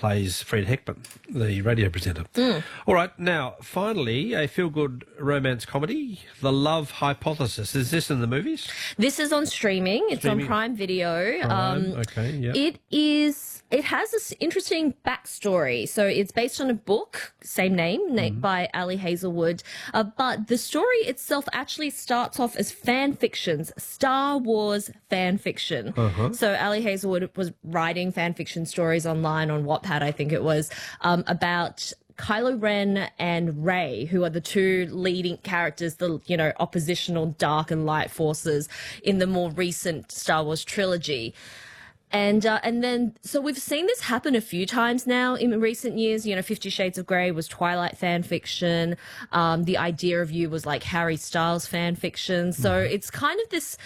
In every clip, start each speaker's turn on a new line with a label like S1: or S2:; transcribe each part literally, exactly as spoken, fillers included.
S1: plays Fred Heckman, the radio presenter. Mm. All right, now, finally, a feel-good romance comedy, The Love Hypothesis. Is this in the movies?
S2: This is on streaming. It's streaming. on Prime Video.
S1: Prime,
S2: um,
S1: okay, yeah.
S2: It is... It has this interesting backstory. So it's based on a book, same name, mm. by Ali Hazelwood. Uh, but the story itself actually starts off as fan fictions, Star Wars fan fiction. Uh-huh. So Ali Hazelwood was writing fan fiction stories online on Wattpad, I think it was, um, about Kylo Ren and Rey, who are the two leading characters, the, you know, oppositional dark and light forces in the more recent Star Wars trilogy. And uh, and then, so we've seen this happen a few times now in recent years. You know, Fifty Shades of Grey was Twilight fan fiction. Um, The Idea of You was like Harry Styles fan fiction. So mm. it's kind of this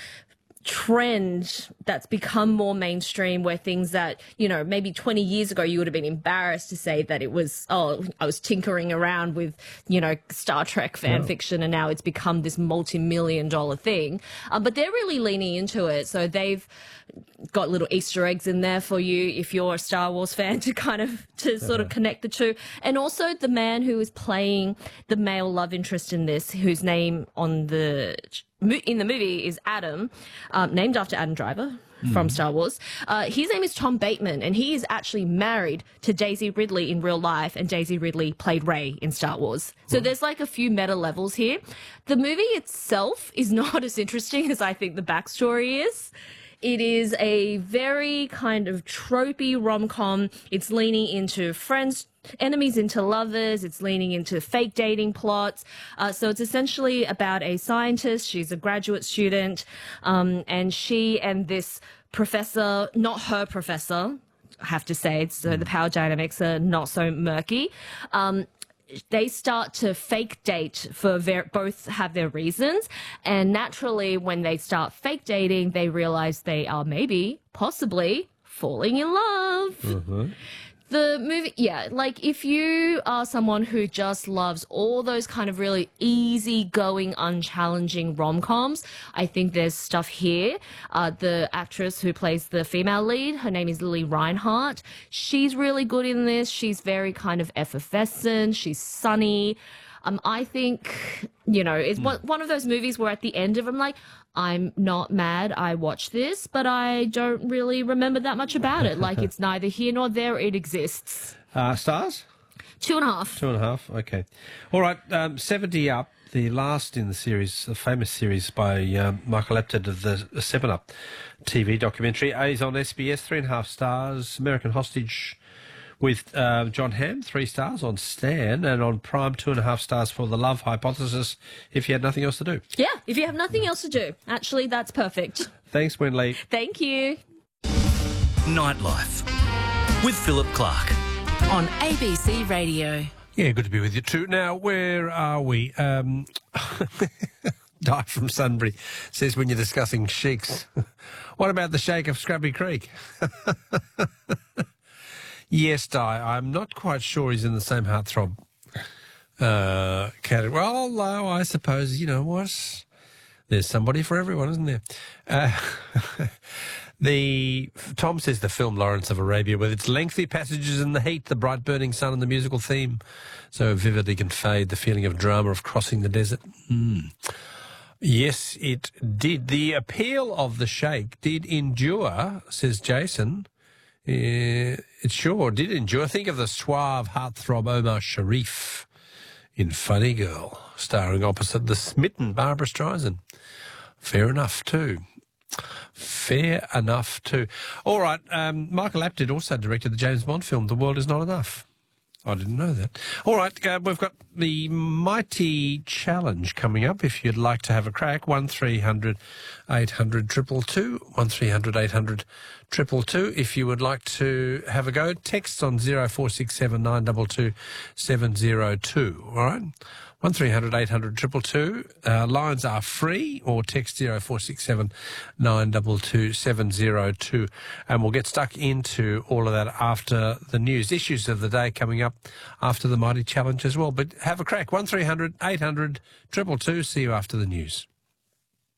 S2: trend that's become more mainstream, where things that, you know, maybe twenty years ago you would have been embarrassed to say that it was, oh, I was tinkering around with, you know, Star Trek fan yeah. fiction, and now it's become this multi-million dollar thing. Um, but they're really leaning into it. So they've got little Easter eggs in there for you if you're a Star Wars fan to kind of, to sort of connect the two. And also the man who is playing the male love interest in this, whose name on the in the movie is Adam, um, named after Adam Driver mm. from Star Wars. Uh, his name is Tom Bateman, and he is actually married to Daisy Ridley in real life, and Daisy Ridley played Rey in Star Wars. So mm. there's like a few meta levels here. The movie itself is not as interesting as I think the backstory is. It is a very kind of tropey rom-com. It's leaning into friends, enemies into lovers. It's leaning into fake dating plots. Uh, so it's essentially about a scientist. She's a graduate student, um, and she and this professor, not her professor, I have to say, so the power dynamics are not so murky. Um, they start to fake date for ver- both have their reasons. And naturally, when they start fake dating, they realize they are maybe, possibly, falling in love. Mm-hmm. The movie, yeah, like if you are someone who just loves all those kind of really easy-going, unchallenging rom-coms, I think there's stuff here. Uh, the actress who plays the female lead, her name is Lily Reinhart. She's really good in this. She's very kind of effervescent. She's sunny. Um, I think, you know, it's mm. one of those movies where at the end of it, I'm like, I'm not mad I watched this, but I don't really remember that much about it. Like, it's neither here nor there. It exists. Uh,
S1: stars?
S2: Two and a half.
S1: Two and a half, okay. All right, um, seventy Up, the last in the series, the famous series by um, Michael Apted of the, the seven Up T V documentary, is on S B S, three and a half stars. American Hostage with uh, John Hamm, three stars on Stan, and on Prime, two and a half stars for The Love Hypothesis, if you had nothing else to do.
S2: Yeah, if you have nothing else to do. Actually, that's perfect.
S1: Thanks, Wenley.
S2: Thank you.
S3: Nightlife with Philip Clark
S4: on A B C Radio.
S1: Yeah, good to be with you too. Now, where are we? Um, Di from Sunbury says, when you're discussing sheiks, what about the Sheikh of Scrubby Creek? Yes, Di, I'm not quite sure he's in the same heartthrob uh, category. Well, although I suppose, you know what, there's somebody for everyone, isn't there? Uh, the Tom says the film Lawrence of Arabia, with its lengthy passages in the heat, the bright burning sun and the musical theme, so vividly conveyed the feeling of drama of crossing the desert. Mm. Yes, it did. The appeal of the Sheikh did endure, says Jason. Uh, it sure did endure. Think of the suave heartthrob Omar Sharif in Funny Girl, starring opposite the smitten Barbara Streisand. Fair enough, too. Fair enough, too. All right, um, Michael Apted also directed the James Bond film, The World Is Not Enough. I didn't know that. All right, uh, we've got the Mighty Challenge coming up. If you'd like to have a crack, one three hundred eight hundred two two two, one three hundred eight hundred two two two. If you would like to have a go, text on zero four six seven nine two two seven zero two. All right? one three hundred eight hundred two two two. Uh, lines are free, or text zero four six seven nine two two seven zero two. And we'll get stuck into all of that after the news. Issues of the day coming up after the Mighty Challenge as well. But have a crack. one three hundred eight hundred two two two. See you after the news.